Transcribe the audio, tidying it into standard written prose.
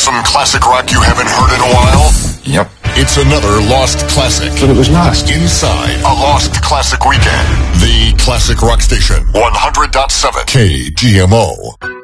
Some classic rock you haven't heard in a while? Yep. It's another Lost Classic. But it was lost. Inside a Lost Classic Weekend. The Classic Rock Station. 100.7 KGMO.